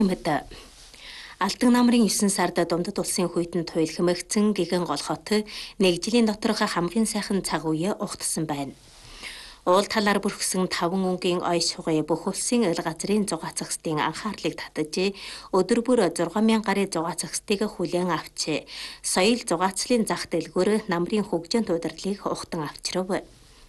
Мэд Алдан намрын 9 сард Дундад улсын хүйтэн туйл хэмэгцэн гигэн гол хот нэг жилийн доторх хамгийн сайхан цаг үе ухтсан байна. Уул талаар бүрхсэн 5 өнгийн ой шугай бүх улсын ил газрын зугаацахстын анхаарлыг татаж өдөр бүр 6000 гаруй зугаацахстыг хүлээн авч соёл зугаацлын зах дэлгүүр намрын хөгжөөнд удирдлыг ухтан авчирв.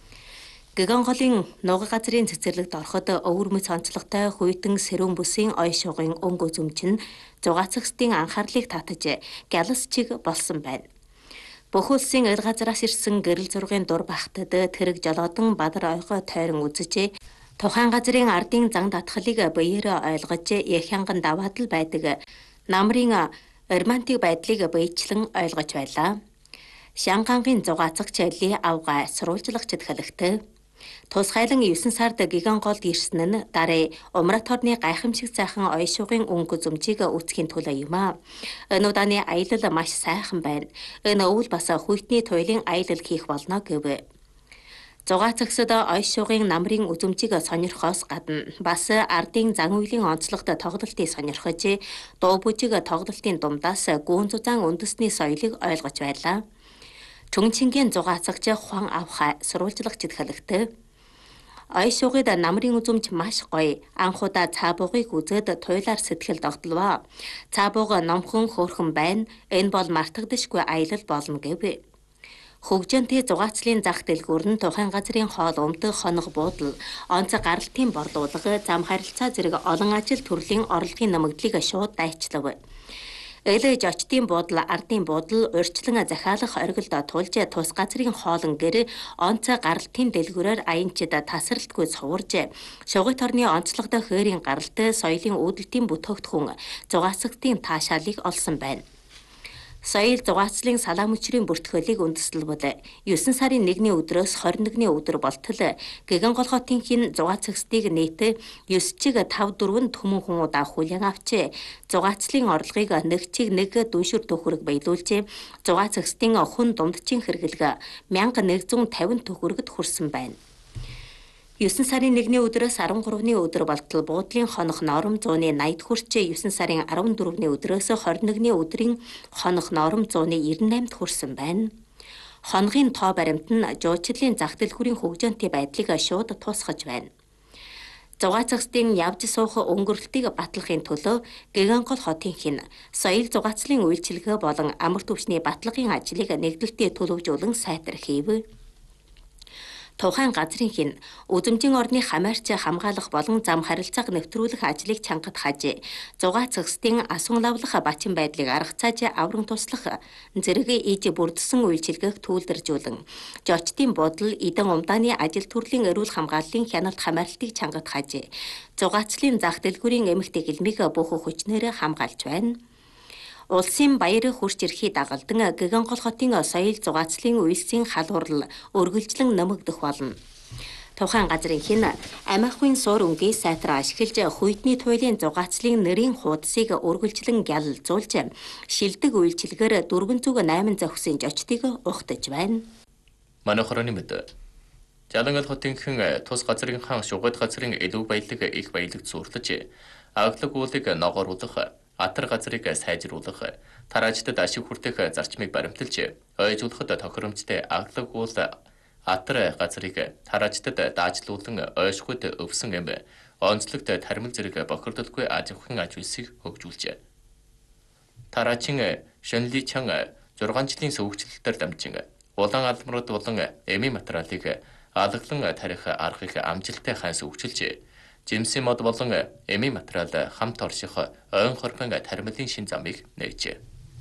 Гэгэн голын нуга газрын цэцэрлэгт ороход өвөрмөц онцлогтой хүйтэн сэрүүн бүсийн ой шугын өнгө үзүмч нь зугаацахстын анхаарлыг татаж гялас чиг болсон байна. Бүх улсын ил газраас ирсэн гэрэл зургийн дур бахтад тэрэг жолоодон бадар ойгоо тойрон үзэж тухайн газрын ардын зан татхлыг биеэр ойлгож яхянган даваад л байдаг намрын романтик байдлыг биечлэн ойлгож байлаа. Шангангийн зугаацагч Ли Авга сурвалжлагчд хэлэхдээ тусгайлан 9 сард гигэн голд ирсэн нь дараа умрат хорны гайхамшиг сайхан ой шугын өнгө зүмжийг үүсгэхийн төлөө юм аа. Энэ удааны аялал маш сайхан байна. Энэ өвөл бас хүйтний туйлын аялал хийх болно гэв. Зугаацагсад ой шугын намрын үзүмжийг сонирхохоос гадна бас ардын зан үйлийн онцлогт тоглолтыг сонирхож дуу бүжиг тоглолтын дундаас гүүн зузаан үндэсний соёлыг ойлгож байлаа. Чүнчингийн зугаацагч Хуан Авха сурвалжлагчд хэлэхдээ ой шугад намрын үзүмж маш гоё. Анхудаа цаабуугыг үзээд туйлаар сэтгэл догтлоо. Цаабууг номхон хөөрхөн байна. Энэ бол мартагдашгүй аялал болно гэв. Хөгжөөнтэй зугаацлын зах дэлгүүр нь тухайн газрын хоол өмтөх хоног буудал, онц гаралтын борлуулга, зам харилцаа зэрэг олон ажил төрлийн орлогын нэмэгдлийг шууд дайчлав. Элэж очтын буудал, ардын буудал, урьдчилан захиалах оргилд тулж тус газрын хоолн гэр онц гаралтын дэлгүүрээр аянчид тасралтгүй цуварж шугат орны онцлогтой хээрийн гаралт соёлын үүдэлтийн бүтээгдэхүүн зугаацагтын таашаалыг олсон байна. Соёл зугаацлын салаа мөчрийн бүртгөлийг үндэслэлбэл 9 сарын 1-ний өдрөөс 21-ний өдөр болтол гэгэн гол хотын хин зугаацагстыг нийт 9 чиг 5-4 төмөн хүн удаа хүлээн авч зугаацлын орлогыг нэг чиг нэг дүншүр төгрөг биелүүлж зугаацагстын хүн дундчин хэрэглэг 1150 төгрөгөд хүрсэн байна. 9 сарын 1-ний өдрөөс 13-ны өдөр болтол буудлын хонох ноором 180 хүрч 9 сарын 14-ний өдрөөс 21-ний өдрийн хонох ноором 198-д хүрсэн байна. Хоногийн тоо баримт нь жуучлалын зах дэлгүүрийн хөгжөөнтэй байдлыг шууд тусгаж байна. Зугаацагстын явж суух өнгөрлөлтийг батлахын төлөө гэгэн гол хотын хин соёл зугаацлын үйлчилгээ болон амар түвшний батлагын ажлыг нэгдэлтэд төлөвжүүлэн сайтар хийв. Тухайн газрын хин үзэмжийн орны хамаарч хамгаалах болон зам харилцааг нэвтрүүлэх ажлыг чангад хаж зугаацагстын асуун лавлах бачин байдлыг аргацааж авран туслах зэрэг иж бүрдсэн үйлчилгээг түүлдэржүүлэн жочтын буудал эдэн умдааны ажил төрлийн эрүүл хамгааллын хяналт хамаарлтыг чангад хаж зугаацлын зах дэлгүүрийн эмэгтэй гэлмийг бүх хүчнээр хамгаалж байна. Улсын баяр хурц эрхий дагалдан гэгэн гол хотын соёл зугаацлын үйлсийн халуурал өргөлжлөн нэмэгдэх болно. Тухайн газрын хин амиахын суур өнгийг сайтар ашиглаж хүйтний туйлын зугаацлын нэрийн хуудсыг өргөлжлөн гялалзуулж шилдэг үйлчилгээр 408 зохисын жочдыг ухтаж байна. Манай хорооны мэд. Жалангал хотын хин тус газрын хаан шугад газрын илүү баялаг их баялаг зуурлаж аглаг уулыг ногооруулах атар газрыг сайжруулах, тараачдад ашиг хүртэх зарчмыг баримталж, ойжуулахад тохиромжтой аглаг уул атар газрыг тараачдад даажлуулан ойшгууд өвсөн эм онцлогт тармил зэрэг бохирдолгүй аж ахуйн аж үйлсийг хөгжүүлжээ. Тараачин Шөнли Чан 6 жилийн сөвөгчлөлтөөр дамжин улаан алмрууд болон эми материалыг алаглан тарих аргыг амжилттай хаан сөвөгчилж Жимсийн мод болон эми материал хамт орших ойн хорхон тармилын шин замыг нээжээ.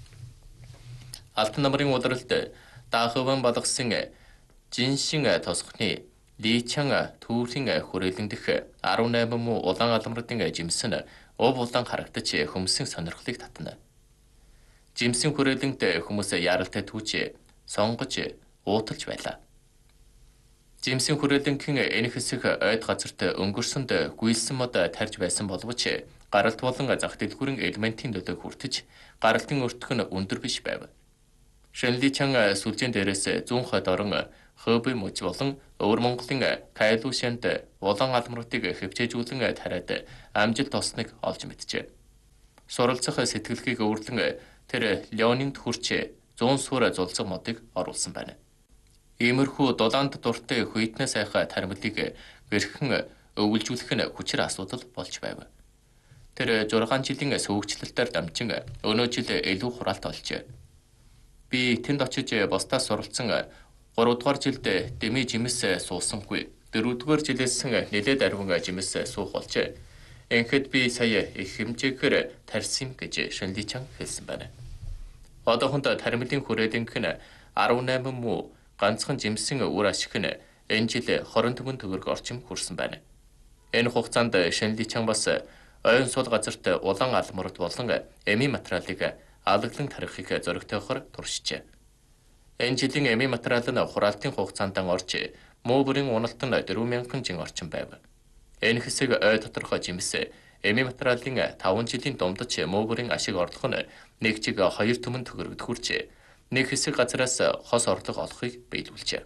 Алтан намрын удиралд даахван болгосон жиншин тосхны Личан түүхийн хүрээлэн дэх 18 муу улаан алмруудын жимс нь ув улаан харагдаж хүмүүсийн сонирхлыг татна. Жимсийн хүрээлэнд хүмүүс яралтай түүж сонгож ууталж байлаа. Жимсийн хүрээлэнгийн энэ хэсэг ойд газарт өнгөрсөнд гүйлсэн мод тарж байсан боловч гаралт болон зах дэлгүүрийн элементийн нөлөөг хүртэж гаралтын өртөх нь өндөр биш байв. Шөнли Чан сүлжээн дээрээс зүүн хойд орон Хөбөй мөч болон Өвөр Монголын Кайлушанд улаан алмруудыг хэвчээжүүлэн тариад амжилт олсныг олж мэджээ. суралцах сэтгэлгээг өвөрлөн тэр Леонинд хүрч 100 суур зулцэг модыг оруулсан байна. Иймэрхүү дулаанд дуртай хүйтнээ сайхан таримлыг гэрхэн өвлжүүлэх нь хүчээр асуудал болж байв. Тэр 6 жилийн сөвөгчлөлтөөр дамжин өнөө жил илүү хураалт олжээ. Би тэнд очиж бусдаас суралцсан 3 дугаар жилд дэмий жимс суусангүй. 4 дугаар жилээс нэлээд арвин жимс суух болжээ. Энхэд би сая их хэмжээгээр тарьсан гэж Шэнличан хэлсэн байна. Одоохонд таримлын хүрээлэнх нь 18 муу ганцхан жимсийн үр ашиг нь энэ жил 24 төгрөг орчим хүрсэн байна. Энэ хугацаанд Шэнличан бас ойн сул газарт улаан алмарт болон эми материалыг алаглан тарихыг зоригтойгоор туршижээ. Энэ жилийн эми материал нь хураалтын хугацаанд орж муу бүрийн уналт нь 4000 жин орчим байв. Энэ хэсэг ой тодорхой жимс эми материалын 5 жилийн дундаж муу бүрийн ашиг орлого нь нэг жиг 2 түмэн төгрөгд хүрч нэг хэсэг газараас хос орлого олохыг биелүүлжээ.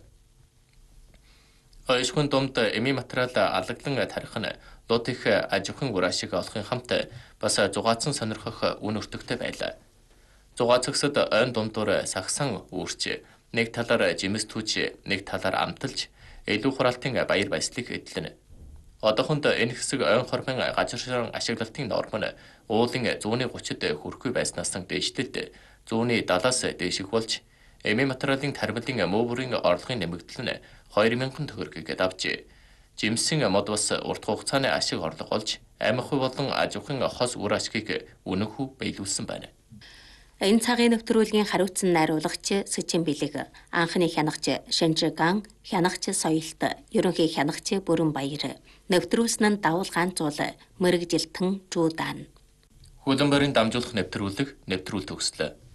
Ойшхын дунд эми материал алаглан тарих нь лут их аж ахуйн үр ашиг олохын хамт бас зугаацсан сонирхох үн өртөгтэй байлаа. Зугаацагсад ойн дундуур сагсан үүрч нэг талаар жимс түүж нэг талаар амталж илүү хураалтын баяр баясгалыг эдлэнэ. Одоохонд энэ хэсэг ойн хормын газар ширэн ашиглалтын норм нь уулын 130-д хүрэхгүй байснаас дээшлэлд 170-аас дээших болж эми материалын таримлын муу бүрийн орлогын нэмэгдэл нь 2000 төгрөгийг давжээ. Жимсийн мод бас урт хугацааны ашиг орлого олж амих хуй болон аж ахуйн хос үр ашгийг үнэнхүү биелүүлсэн байна. Энэ цагийн нэвтрүүлгийн хариуцсан найруулагч Сэжин Билэг, анхны хянагч Шэнжиган, хянагч Соёлт, ерөнхий хянагч Бүрэн Баяр, нэвтрүүлсэн нь Давал Ганцуул, Мэрэгжилтэн Жуудан. Хөлбөмбөрийн дамжуулах нэвтрүүлэг төгслөө.